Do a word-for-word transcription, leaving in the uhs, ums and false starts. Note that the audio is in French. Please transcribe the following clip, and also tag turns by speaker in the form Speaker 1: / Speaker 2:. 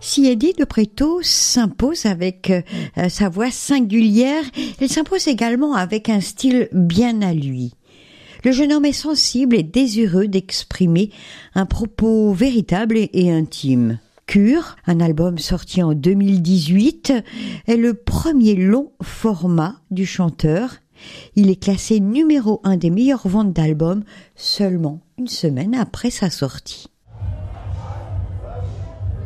Speaker 1: Siedi de Pretto s'impose avec euh, sa voix singulière. Elle s'impose également avec un style bien à lui. Le jeune homme est sensible et désireux d'exprimer un propos véritable et, et intime. Cure, un album sorti en deux mille dix-huit, est le premier long format du chanteur. Il est classé numéro un des meilleures ventes d'albums seulement une semaine après sa sortie.